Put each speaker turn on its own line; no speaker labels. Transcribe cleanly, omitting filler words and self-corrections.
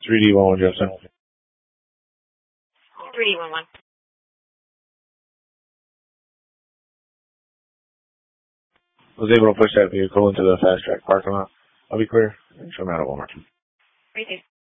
3D11 Jefferson.
3D11.
Was able to push that vehicle into the fast track parking lot. I'll be clear. Thanks, I'm out of Walmart.
Right there.